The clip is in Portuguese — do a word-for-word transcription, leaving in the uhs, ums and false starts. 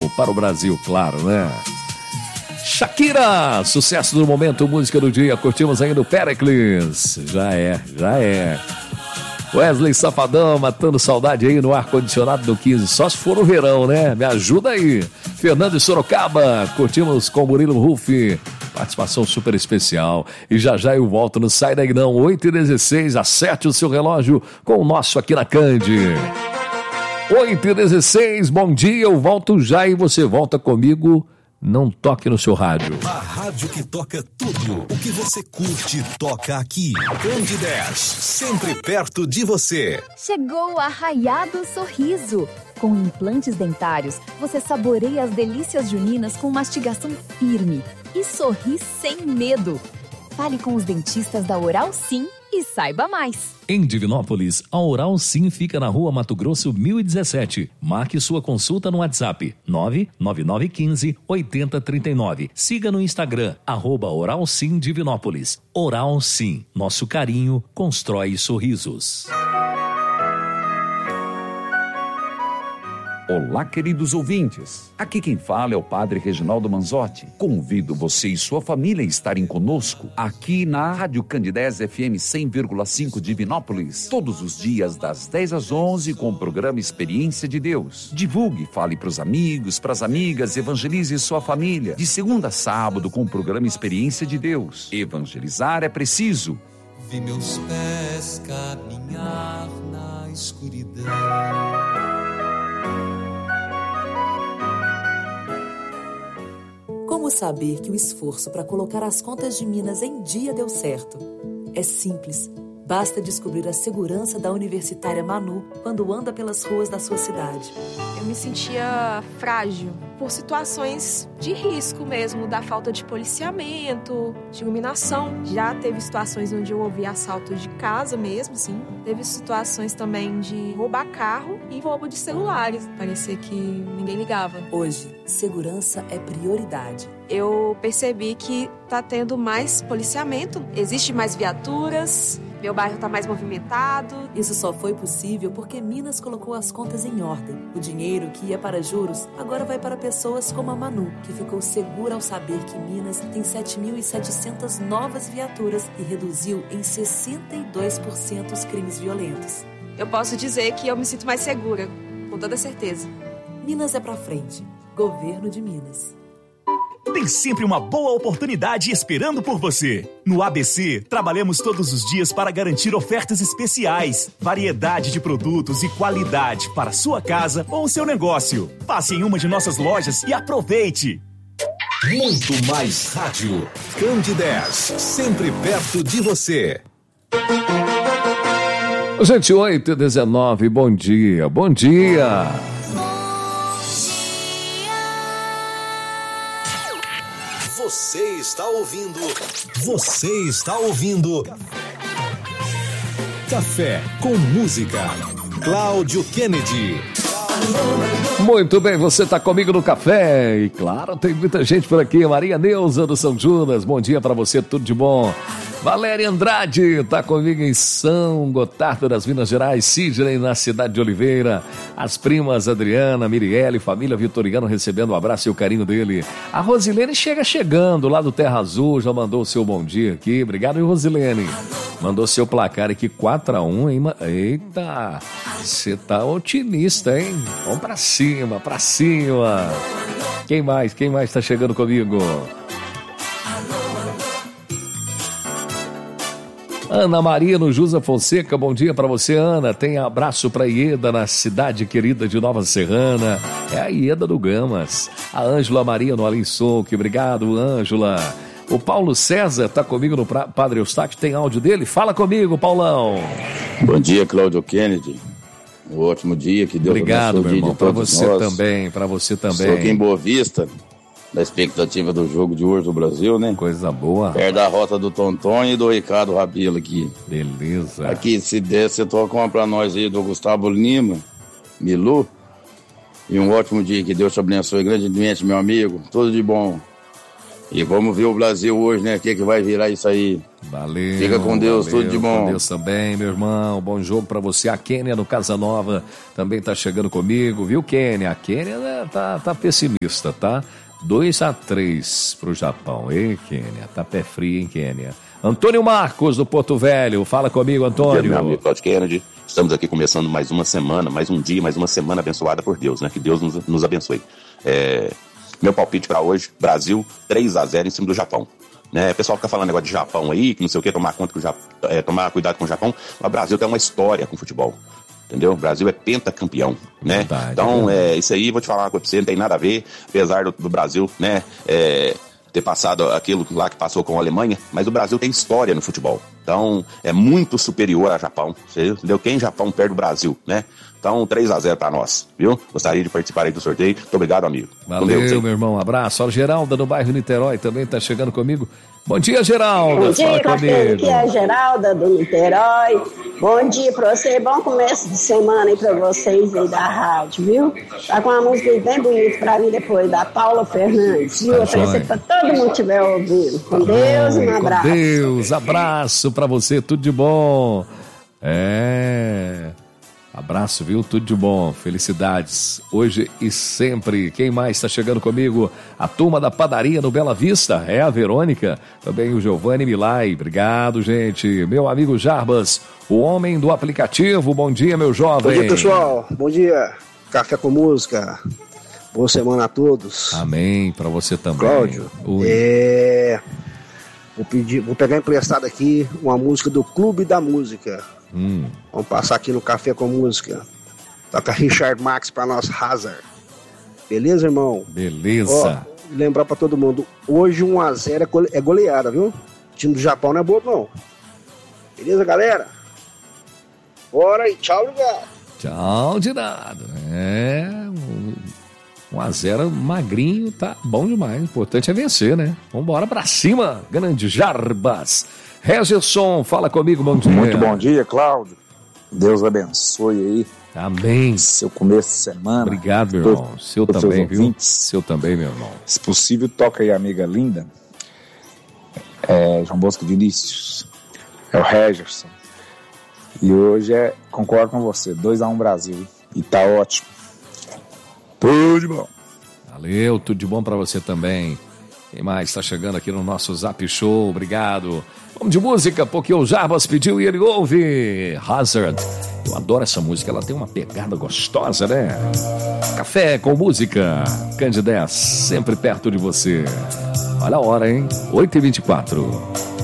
para o Brasil, claro, né? Shakira, sucesso do momento, música do dia. Curtimos ainda o Pericles. Já é, já é. Wesley Safadão, matando saudade aí no ar-condicionado do quinze. Só se for o verão, né? Me ajuda aí. Fernando de Sorocaba, curtimos com Murilo Ruff. Participação super especial. E já já eu volto no Sai Daí Não, oito e dezesseis. Acerte o seu relógio com o nosso aqui na Cande. oito e dezesseis, bom dia. Eu volto já e você volta comigo. Não toque no seu rádio. A rádio que toca tudo. O que você curte, toca aqui. Cande dez, sempre perto de você. Chegou o Arraiado Sorriso. Com implantes dentários, você saboreia as delícias juninas com mastigação firme e sorri sem medo. Fale com os dentistas da Oral Sim e saiba mais. Em Divinópolis, a Oral Sim fica na rua Mato Grosso mil e dezessete. Marque sua consulta no WhatsApp nove nove nove um cinco oito zero três nove. Siga no Instagram, arroba Oral Sim Divinópolis. Oral Sim, nosso carinho constrói sorrisos. Olá, queridos ouvintes. Aqui quem fala é o Padre Reginaldo Manzotti. Convido você e sua família a estarem conosco aqui na Rádio Candidez F M cem vírgula cinco Divinópolis, todos os dias das dez às onze com o programa Experiência de Deus. Divulgue, fale para os amigos, para as amigas, evangelize sua família. De segunda a sábado com o programa Experiência de Deus. Evangelizar é preciso. Vi meus pés caminhar na escuridão. Como saber que o esforço para colocar as contas de Minas em dia deu certo? É simples. Basta descobrir a segurança da universitária Manu quando anda pelas ruas da sua cidade. Eu me sentia frágil por situações de risco mesmo, da falta de policiamento, de iluminação. Já teve situações onde eu ouvi assaltos de casa mesmo, sim. Teve situações também de roubar carro e roubo de celulares. Parecia que ninguém ligava. Hoje, segurança é prioridade. Eu percebi que tá tendo mais policiamento, existe mais viaturas. Meu bairro está mais movimentado. Isso só foi possível porque Minas colocou as contas em ordem. O dinheiro que ia para juros agora vai para pessoas como a Manu, que ficou segura ao saber que Minas tem sete mil e setecentas novas viaturas e reduziu em sessenta e dois por cento os crimes violentos. Eu posso dizer que eu me sinto mais segura, com toda certeza. Minas é pra frente. Governo de Minas. Tem sempre uma boa oportunidade esperando por você. No A B C, trabalhamos todos os dias para garantir ofertas especiais, variedade de produtos e qualidade para sua casa ou seu negócio. Passe em uma de nossas lojas e aproveite. Muito mais rádio. Cande dez, sempre perto de você. Gente, oito e dezenove, bom dia, bom dia. Você está ouvindo. Você está ouvindo. Café com música. Cláudio Kennedy. Muito bem, você está comigo no café. E claro, tem muita gente por aqui. Maria Neuza do São Judas, bom dia para você, tudo de bom. Valéria Andrade está comigo em São Gotardo das Minas Gerais, Sidney na cidade de Oliveira, as primas Adriana, Mirielle, família Vitoriano recebendo o abraço e o carinho dele. A Rosilene chega chegando lá do Terra Azul, já mandou o seu bom dia aqui, obrigado Rosilene. Mandou seu placar aqui quatro a um, hein? Eita, você tá otimista, hein? Vamos pra cima, pra cima. Quem mais, quem mais tá chegando comigo? Ana Maria no Jusa Fonseca, bom dia para você, Ana. Tem abraço para Ieda na cidade querida de Nova Serrana. É a Ieda do Gamas. A Ângela Maria no Alinson, que obrigado, Ângela. O Paulo César está comigo no Padre Eustáquio, tem áudio dele? Fala comigo, Paulão. Bom dia, Cláudio Kennedy. Um ótimo dia, que Deus obrigado, abençoe o dia irmão, de todos para você nós. também, para você também. Estou aqui em Boa Vista, da expectativa do jogo de hoje do Brasil, né? Coisa boa. Perto da rota do Tonton e do Ricardo Rabelo aqui. Beleza. Aqui, se der, você toca uma pra nós aí do Gustavo Lima, Milu. E um ótimo dia, que Deus te abençoe grandemente, meu amigo. Tudo de bom. E vamos ver o Brasil hoje, né? O que, que vai virar isso aí. Valeu. Fica com Deus, valeu, tudo de bom. Com Deus também, meu irmão. Bom jogo pra você. A Kênia no Casanova também tá chegando comigo, viu, Kênia? A Kênia, né, tá, tá pessimista, tá? dois a três pro Japão. Ei, Kênia, tá pé frio, hein, Kênia? Antônio Marcos, do Porto Velho. Fala comigo, Antônio. Bom dia, meu amigo Todd Kennedy. Estamos aqui começando mais uma semana, mais um dia, mais uma semana abençoada por Deus, né? Que Deus nos, nos abençoe. É, meu palpite para hoje, Brasil três a zero em cima do Japão. Né? O pessoal fica falando negócio de Japão aí, que não sei o que, tomar conta com o Japão, é, tomar cuidado com o Japão. Mas o Brasil tem uma história com o futebol. Entendeu? O Brasil é pentacampeão, né? Verdade, então, é, isso aí, vou te falar uma coisa pra você, não tem nada a ver, apesar do, do Brasil, né, é, ter passado aquilo lá que passou com a Alemanha, mas o Brasil tem história no futebol. Então, é muito superior ao Japão. Você entendeu? Quem Japão perde o Brasil, né? Então, três a zero pra nós, viu? Gostaria de participar aí do sorteio. Muito obrigado, amigo. Valeu, Deus, meu irmão. Abraço. Ó, Geralda, no bairro Niterói, também tá chegando comigo. Bom dia, Geralda. Bom dia, Café. Aqui é a Geralda, do Niterói. Bom dia pra você. Bom começo de semana aí pra vocês aí da rádio, viu? Tá com uma música bem bonita pra mim depois, da Paula Fernandes. Viu? Oferecer pra todo mundo que estiver ouvindo. Com Deus, um abraço. Com Deus, abraço pra você. Tudo de bom. É... Abraço, viu? Tudo de bom. Felicidades. Hoje e sempre. Quem mais está chegando comigo? A turma da padaria no Bela Vista. É a Verônica. Também o Giovanni Milai. Obrigado, gente. Meu amigo Jarbas, o homem do aplicativo. Bom dia, meu jovem. Bom dia, pessoal. Bom dia. Café com música. Boa semana a todos. Amém. Para você também. Cláudio. Oi. É... Vou, pedir, vou pegar emprestado aqui uma música do Clube da Música. Hum. Vamos passar aqui no Café com Música. Toca Richard Marx pra nós, Hazard. Beleza, irmão? Beleza. Ó, lembrar pra todo mundo, hoje um a zero é goleada, viu? O time do Japão não é bobo, não. Beleza, galera? Bora e tchau, ligado. Tchau de nada. É... um a zero magrinho, tá bom demais. O importante é vencer, né? Vambora pra cima, grande Jarbas. Regerson, fala comigo, bom dia. Muito bom dia, Cláudio. Deus abençoe aí. Amém. Seu começo de semana. Obrigado, meu irmão. Seu também, viu? Seu também, meu irmão. Se possível, toca aí, amiga linda. É, João Bosco Vinícius. É o Regerson. E hoje é, concordo com você, dois a um Brasil. E tá ótimo. Tudo de bom. Valeu, tudo de bom pra você também. Quem mais está chegando aqui no nosso Zap Show? Obrigado. Vamos de música, porque o Jarbas pediu e ele ouve. Hazard. Eu adoro essa música, ela tem uma pegada gostosa, né? Café com música. Candidez, sempre perto de você. Olha a hora, hein? oito e vinte e quatro.